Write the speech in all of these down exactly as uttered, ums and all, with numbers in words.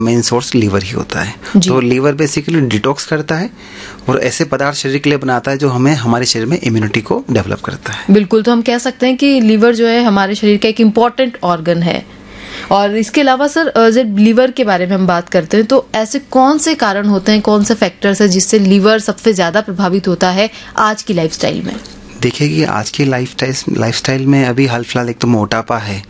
Main source liver ही होता है। तो लीवर बेसिकली डिटॉक्स करता है और ऐसे पदार्थ शरीर के लिए बनाता है जो हमें हमारे शरीर में इम्यूनिटी को डेवलप करता है। बिल्कुल, तो हम कह सकते हैं कि लीवर जो है हमारे शरीर का एक इम्पोर्टेंट ऑर्गन है। और इसके अलावा सर, जब लीवर के बारे में हम बात करते हैं तो ऐसे कौन से कारण होते हैं, कौन से फैक्टर्स है जिससे लीवर सबसे ज्यादा प्रभावित होता है आज की लाइफस्टाइल में? देखिए कि आज की लाइफस्टाइल लाइफस्टाइल में अभी हाल फिलहाल एक तो मोटापा है,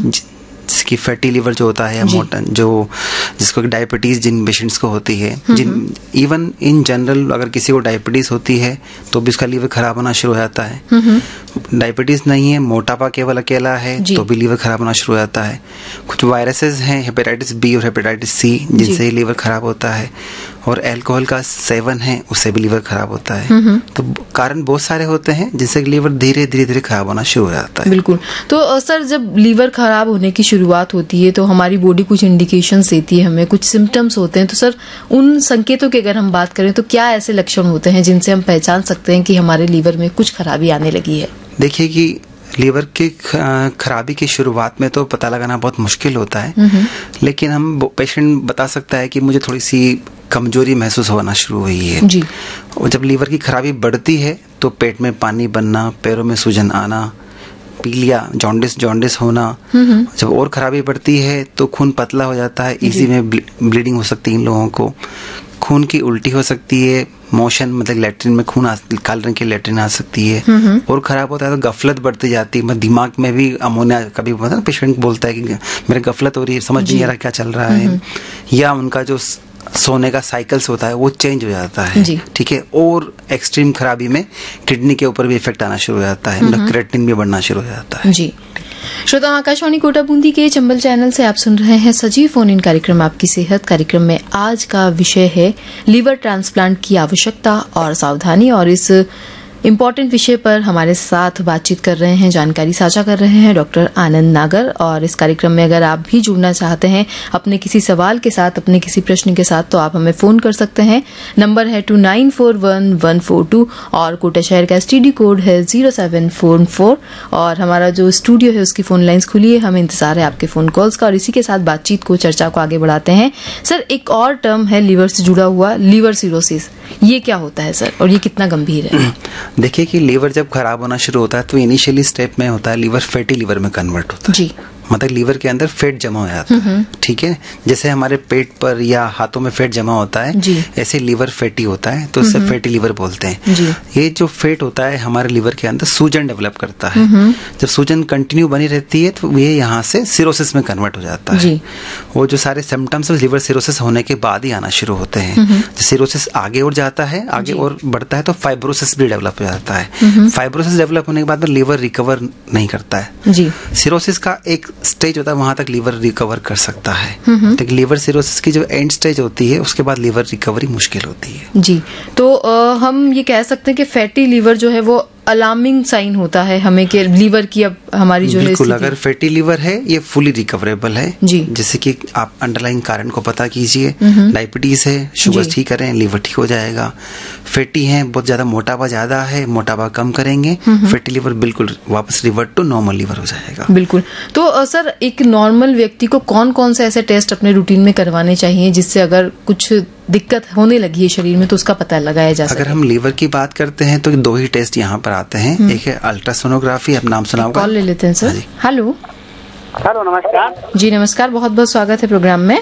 जिसकी फैटी लीवर जो होता है, मोटा जो जिसको डायबिटीज जिन पेशेंट्स को होती है, जिन इवन इन जनरल अगर किसी को डायबिटीज होती है तो भी उसका लीवर खराब होना शुरू हो जाता है। डायबिटीज नहीं है, मोटापा केवल अकेला है तो भी लीवर खराब होना शुरू हो जाता है। कुछ वायरसेस हैं, हेपेटाइटिस बी और हेपेटाइटिस सी, जिनसे लीवर खराब होता है। और अल्कोहल का सेवन है, उससे भी लीवर खराब होता है। तो कारण बहुत सारे होते हैं जिनसे लीवर धीरे धीरे धीरे खराब होना शुरू हो जाता है। बिल्कुल। तो सर, जब लीवर खराब होने की शुरुआत होती है तो हमारी बॉडी कुछ इंडिकेशंस देती है, हमें कुछ सिम्टम्स होते हैं। तो सर, उन संकेतों की अगर हम बात करें तो क्या ऐसे लक्षण होते हैं जिनसे हम पहचान सकते हैं कि हमारे लीवर में कुछ खराबी आने लगी है? देखिए कि लीवर की खराबी की शुरुआत में तो पता लगाना बहुत मुश्किल होता है, लेकिन हम पेशेंट बता सकता है कि मुझे थोड़ी सी कमजोरी महसूस होना शुरू हुई है जी। और जब लीवर की खराबी बढ़ती है तो पेट में पानी बनना, पैरों में सूजन आना, पीलिया, जॉन्डिस जॉन्डिस होना। जब और खराबी बढ़ती है तो खून पतला हो जाता है, इजी में ब्लीडिंग हो सकती है इन लोगों को। खून की उल्टी हो सकती है, मोशन मतलब लैट्रिन में खून काले रंग की लैट्रिन आ सकती है। और खराब होता है तो गफलत बढ़ती जाती है, दिमाग में भी अमोनिया, कभी मतलब पेशेंट बोलता है कि मेरे गफलत हो रही है, समझ नहीं आ रहा क्या चल रहा है। या उनका जो सोने का साइकिल्स होता है वो चेंज हो जाता है, ठीक है। और एक्सट्रीम खराबी में किडनी के ऊपर भी इफेक्ट आना शुरू हो जाता है, मतलब क्रेटिनिन भी बढ़ना शुरू हो जाता है जी। श्रोता, आकाशवाणी कोटा बूंदी के चंबल चैनल से आप सुन रहे हैं सजीव फोन इन कार्यक्रम आपकी सेहत। कार्यक्रम में आज का विषय है लीवर ट्रांसप्लांट की आवश्यकता और सावधानी। और इस इम्पोर्टेंट विषय पर हमारे साथ बातचीत कर रहे हैं, जानकारी साझा कर रहे हैं डॉक्टर आनंद नागर। और इस कार्यक्रम में अगर आप भी जुड़ना चाहते हैं अपने किसी सवाल के साथ, अपने किसी प्रश्न के साथ, तो आप हमें फोन कर सकते हैं। नंबर है to nine four one one four to और कोटा शहर का एसटीडी कोड है जीरो सेवन फोर फोर। और हमारा जो स्टूडियो है उसकी फोन लाइन्स खुली है, हमें इंतजार है आपके फोन कॉल्स का। और इसी के साथ बातचीत को, चर्चा को आगे बढ़ाते हैं। सर, एक और टर्म है लीवर से जुड़ा हुआ, लीवर सिरोसिस। ये क्या होता है सर, और ये कितना गंभीर है? देखिए कि लीवर जब खराब होना शुरू होता है तो इनिशियली स्टेप में होता है लीवर फैटी लीवर में कन्वर्ट होता है जी। मतलब लीवर के अंदर फैट जमा हो जाता है, ठीक है। जैसे हमारे पेट पर या हाथों में फैट जमा होता है, ऐसे लीवर फैटी होता है, तो इससे फैटी लीवर बोलते हैं जी। ये जो फैट होता है हमारे लीवर के अंदर सूजन डेवलप करता है। जब सूजन कंटिन्यू बनी रहती है तो ये यहाँ से सिरोसिस में कन्वर्ट हो जाता है। वो जो सारे सिम्टम्स लीवर सिरोसिस होने के बाद ही आना शुरू होते हैं। सिरोसिस आगे और जाता है, आगे और बढ़ता है तो फाइब्रोसिस भी डेवलप हो जाता है। फाइब्रोसिस डेवलप होने के बाद लीवर रिकवर नहीं करता है जी। सिरोसिस का एक स्टेज होता है, वहां तक लीवर रिकवर कर सकता है। तो लीवर सिरोसिस की जो एंड स्टेज होती है उसके बाद लीवर रिकवरी मुश्किल होती है जी। तो आ, हम ये कह सकते हैं कि फैटी लीवर जो है वो अलार्मिंग साइन होता है हमें कि लीवर की अब हमारी जो बिल्कुल है, अगर फैटी लीवर है ये फुली रिकवरेबल है जी। जैसे कि आप अंडरलाइन कारण को पता कीजिए, डायबिटीज है, शुगर ठीक करें, लीवर ठीक हो जाएगा। फैटी है, बहुत ज्यादा मोटापा ज्यादा है, मोटापा कम करेंगे, फैटी लीवर बिल्कुल वापस रिवर्ट टू नॉर्मल लीवर हो जाएगा। बिल्कुल। तो सर, एक नॉर्मल व्यक्ति को कौन कौन से ऐसे टेस्ट अपने रूटीन में करवाने चाहिए जिससे अगर कुछ दिक्कत होने लगी है शरीर में तो उसका पता लगाया जा सके? अगर हम लीवर की बात करते हैं तो दो ही टेस्ट यहाँ पर आते हैं। एक है अल्ट्रासोनोग्राफी, आप नाम सुना होगा। कॉल ले लेते हैं सर। हेलो हेलो, नमस्कार जी। नमस्कार, बहुत बहुत स्वागत है प्रोग्राम में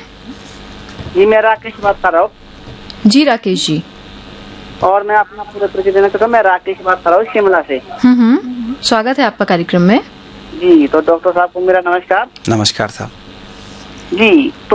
जी। मैं राकेश बात कर रहा हूँ जी। राकेश जी, और मैं अपना पूरा परिचय देना चाहता हूँ। मैं राकेश बात कर रहा हूँ शिमला से। हम्म स्वागत है आपका कार्यक्रम में जी। तो डॉक्टर साहब को मेरा नमस्कार। नमस्कार साहब जी। तो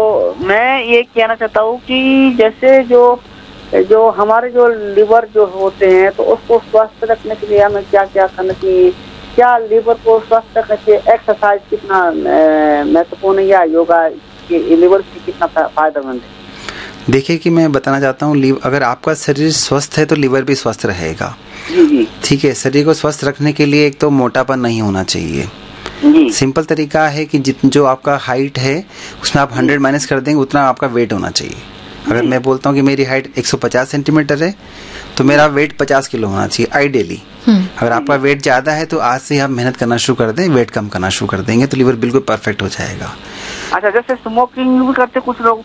मैं ये कहना चाहता हूँ कि जैसे जो जो हमारे जो लीवर जो होते हैं तो उसको स्वस्थ रखने के लिए हमें क्या क्या करना चाहिए? क्या लीवर को स्वस्थ रखने के लिए एक्सरसाइज कितना महत्वपूर्ण है या योगा के लीवर से कितना फायदेमंद है? देखिए कि मैं बताना चाहता हूँ, अगर आपका शरीर स्वस्थ है तो लीवर भी स्वस्थ रहेगा जी जी। ठीक है। शरीर को स्वस्थ रखने के लिए एक तो मोटापा नहीं होना चाहिए। सिंपल तरीका है कि जितना जो आपका हाइट है उसमें आप हंड्रेड माइनस कर देंगे उतना आपका वेट होना चाहिए। अगर मैं बोलता हूँ कि मेरी हाइट एक सौ पचास सेंटीमीटर है तो मेरा वेट पचास किलो होना चाहिए आइडियली। अगर आपका वेट ज्यादा है तो आज से आप मेहनत करना शुरू कर दें, वेट कम करना शुरू कर देंगे तो लीवर बिल्कुल परफेक्ट हो जाएगा। अच्छा, जैसे स्मोकिंग भी करते कुछ लोग?